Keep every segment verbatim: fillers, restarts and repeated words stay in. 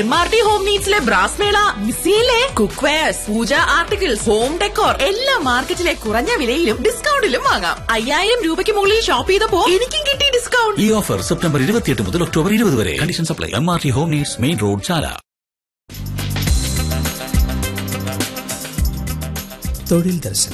M R T home നീഡ്സിലെ brass മേള മിസ്സിയിലെ cook wears, പൂജ articles, home decor എല്ലാ മാർക്കറ്റിലെ കുറഞ്ഞ വിലയിലും ഡിസ്കൗണ്ടിലും വാങ്ങാം. അയ്യായിരം രൂപയ്ക്ക് മുകളിൽ ഷോപ്പ് ചെയ്തപ്പോ എനിക്കും കിട്ടി ഡിസ്കൗണ്ട്. ഈ ഓഫർ സെപ്റ്റംബർ ഇരുപത്തിയെട്ട് മുതൽ ഒക്ടോബർ ഇരുപത് വരെ. Condition supply. M R T home needs, main road, ചാല. തൊഴിൽ ദർശനം.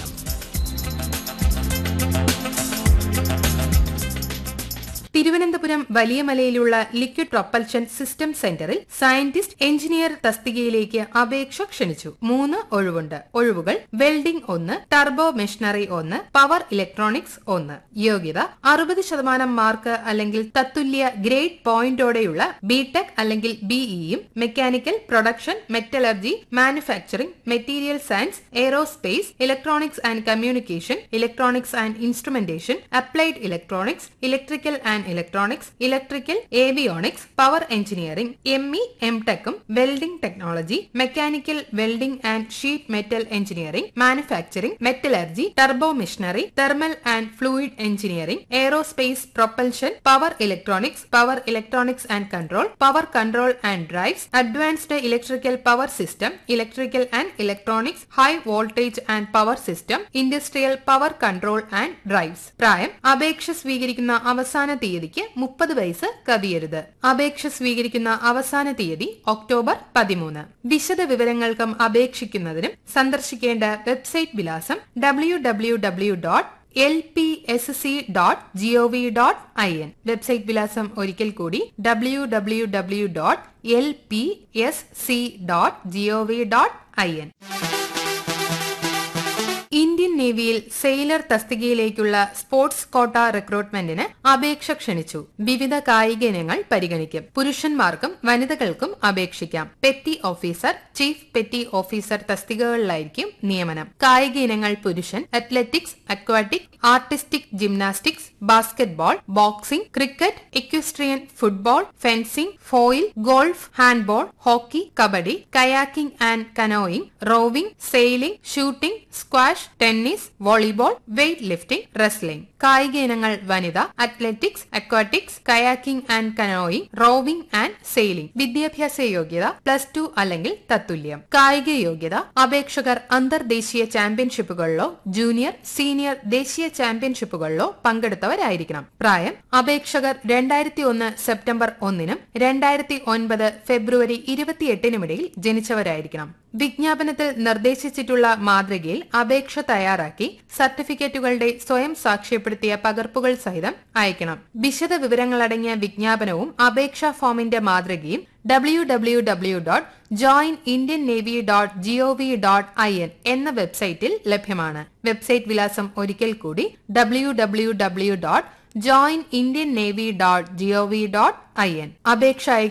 തിരുവനന്തപുരം വലിയമലയിലുള്ള ലിക്വിഡ് പ്രൊപ്പൽഷൻ സിസ്റ്റം സെന്ററിൽ സയന്റിസ്റ്റ് എഞ്ചിനീയർ തസ്തികയിലേക്ക് അപേക്ഷ ക്ഷണിച്ചു. മൂന്ന് ഒഴിവുണ്ട്. ഒഴിവുകൾ വെൽഡിംഗ് ഒന്ന്, ടർബോ മെഷീനറി ഒന്ന്, പവർ ഇലക്ട്രോണിക്സ് ഒന്ന്. യോഗ്യത അറുപത് ശതമാനം മാർക്ക് അല്ലെങ്കിൽ തത്തുല്യ ഗ്രേഡ് പോയിന്റോടെയുള്ള ബിടെക് അല്ലെങ്കിൽ ബിഇയും mechanical, production, metallurgy, manufacturing, material science, aerospace, electronics and communication, electronics and instrumentation, applied electronics, electrical and electronics, electrical, avionics, power engineering, M E M ടെക്കും, welding technology, mechanical welding and sheet metal engineering, manufacturing, metallurgy, turbo machinery, thermal and fluid engineering, aerospace, propulsion, power electronics, power electronics and control, power control and drives, advanced electrical power system, electrical and electronics, high voltage and power system, industrial power control and drives. പ്രായം അപേക്ഷ സ്വീകരിക്കുന്ന അവസാന തീയതിക്ക് മുപ്പത് വയസ്സ് കവിയരുത്. അപേക്ഷ സ്വീകരിക്കുന്ന അവസാന തീയതി ഒക്ടോബർ പതിമൂന്ന്. വിശദ വിവരങ്ങൾക്കും അപേക്ഷിക്കുന്നതിനും സന്ദർശിക്കേണ്ട വെബ്സൈറ്റ് വിലാസം W W W dot L P S C dot G O V dot I N. Website വിലാസം ഒരിക്കൽ കൂടി W W W dot L P S C dot G O V dot I N. Indian നേവിയിൽ sailor തസ്തികയിലേക്കുള്ള sports quota റിക്രൂട്ട്മെന്റിന് അപേക്ഷ ക്ഷണിച്ചു. വിവിധ കായിക ഇനങ്ങൾ പരിഗണിക്കും. പുരുഷന്മാർക്കും വനിതകൾക്കും അപേക്ഷിക്കാം. Petty officer, chief petty officer തസ്തികകളിലായിരിക്കും നിയമനം. കായിക ഇനങ്ങൾ പുരുഷൻ athletics, aquatic, artistic gymnastics, basketball, boxing, cricket, എക്വിസ്ട്രിയൻ, football, fencing, foil, golf, handball, hockey, kabaddi, kayaking and canoeing, rowing, sailing, shooting, squash, tennis, volleyball, weight lifting, wrestling. കായിക ഇനങ്ങൾ വനിത athletics, aquatics, kayaking and canoeing, rowing and sailing. വിദ്യാഭ്യാസ യോഗ്യത plus two അല്ലെങ്കിൽ തത്തുല്യം. കായിക യോഗ്യത അപേക്ഷകർ അന്തർദേശീയ ചാമ്പ്യൻഷിപ്പുകളിലോ junior, senior ദേശീയ ചാമ്പ്യൻഷിപ്പുകളിലോ പങ്കെടുത്തവരായിരിക്കണം. പ്രായം അപേക്ഷകർ രണ്ടായിരത്തി ഒന്ന് സെപ്റ്റംബർ ഒന്നിനും രണ്ടായിരത്തി ഒൻപത് ഫെബ്രുവരി ഇരുപത്തിയെട്ടിനുമിടയിൽ ജനിച്ചവരായിരിക്കണം. വിജ്ഞാപനത്തിൽ നിർദ്ദേശിച്ചിട്ടുള്ള മാതൃകയിൽ അപേക്ഷ തയ്യാറാക്കി സർട്ടിഫിക്കറ്റുകളുടെ സ്വയം സാക്ഷ്യപ്പെടുത്തിയ പകർപ്പുകൾ സഹിതം അയക്കണം. വിശദ വിവരങ്ങളടങ്ങിയ വിജ്ഞാപനവും അപേക്ഷാ ഫോമിന്റെ മാതൃകയും W W W dot join Indian navy dot G O V dot I N എന്ന വെബ്സൈറ്റിൽ ലഭ്യമാണ്. വെബ്സൈറ്റ് വിലാസം ഒരിക്കൽ കൂടി W W W dot join Indian navy dot G O V dot I N. അപേക്ഷ